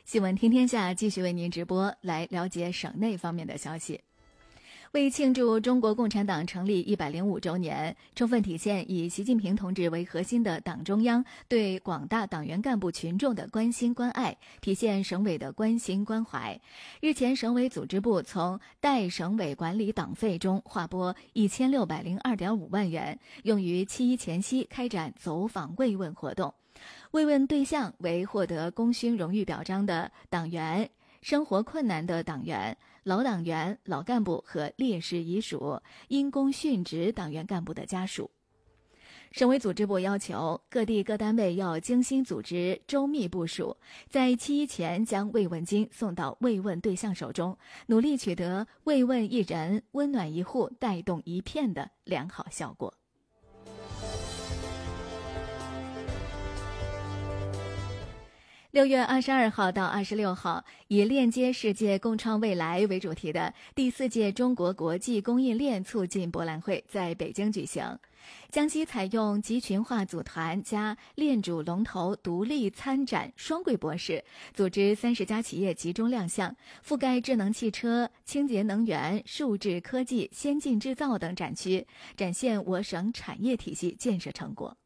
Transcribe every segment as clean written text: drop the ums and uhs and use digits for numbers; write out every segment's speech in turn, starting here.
新闻听天下继续为您直播，来了解省内方面的消息。为庆祝中国共产党成立105周年，充分体现以习近平同志为核心的党中央对广大党员干部群众的关心关爱，体现省委的关心关怀。日前，省委组织部从代省委管理党费中划拨1602.5万元，用于7.1前夕开展走访慰问活动。慰问对象为获得功勋荣誉表彰的党员、生活困难的党员、老党员、老干部和烈士遗属、因公殉职党员干部的家属。省委组织部要求各地各单位要精心组织、周密部署，在7.1前将慰问金送到慰问对象手中，努力取得慰问一人、温暖一户、带动一片的良好效果。6月22号到26号，以链接世界、共创未来为主题的第4届中国国际供应链促进博览会在北京举行。江西采用集群化组团加链主龙头独立参展双柜模式，组织30家企业集中亮相，覆盖智能汽车、清洁能源、数字科技、先进制造等展区，展现我省产业体系建设成果。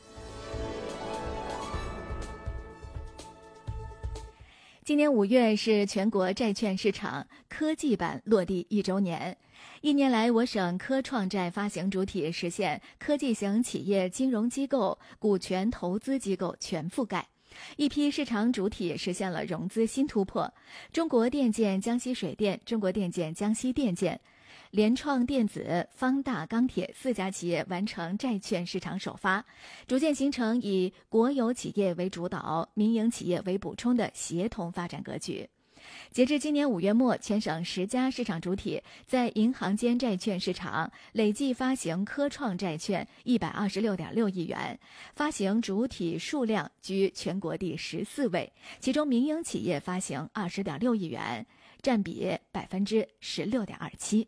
今年5月是全国债券市场科技版落地1周年。1年来，我省科创债发行主体实现科技型企业金融机构、股权投资机构全覆盖。一批市场主体实现了融资新突破，中国电建江西水电、中国电建江西电建、联创电子、方大钢铁4家企业完成债券市场首发，逐渐形成以国有企业为主导、民营企业为补充的协同发展格局。截至今年5月末，全省10家市场主体在银行间债券市场累计发行科创债券126.6亿元，发行主体数量居全国第14位，其中民营企业发行20.6亿元，占比16.27%。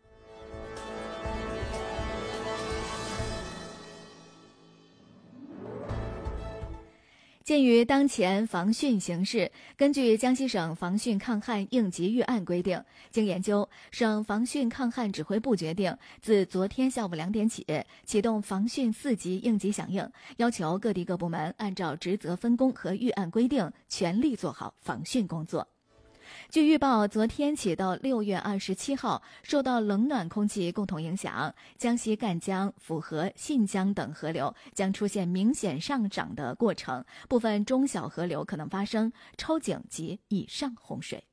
鉴于当前防汛形势，根据江西省防汛抗旱应急预案规定，经研究，省防汛抗旱指挥部决定，自昨天下午2点起，启动防汛4级应急响应，要求各地各部门按照职责分工和预案规定，全力做好防汛工作。据预报，昨天起到6月27号，受到冷暖空气共同影响，江西赣江、抚河、信江等河流将出现明显上涨的过程，部分中小河流可能发生超警及以上洪水。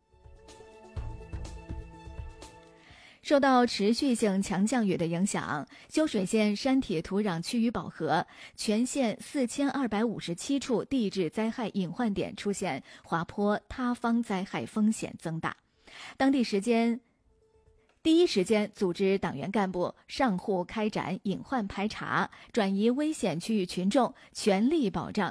受到持续性强降雨的影响，修水县山体土壤趋于饱和，全县4257处地质灾害隐患点出现滑坡、塌方灾害风险增大。当地第一时间组织党员干部上户开展隐患排查，转移危险区域群众，全力保障